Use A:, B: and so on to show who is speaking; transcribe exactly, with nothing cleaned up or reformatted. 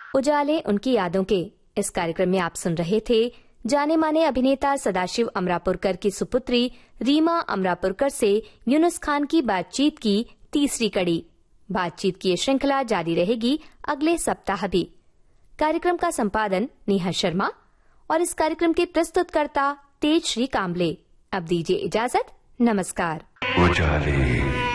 A: उजाले उनकी यादों के इस कार्यक्रम में आप सुन रहे थे जाने माने अभिनेता सदाशिव अमरापुरकर की सुपुत्री रीमा अमरापुरकर से यूनुस खान की बातचीत की तीसरी कड़ी। बातचीत की ये श्रृंखला जारी रहेगी अगले सप्ताह भी। कार्यक्रम का संपादन नेहा शर्मा और इस कार्यक्रम के प्रस्तुतकर्ता तेज श्री काम्बले। अब दीजिए इजाजत, नमस्कार।
B: उजाले।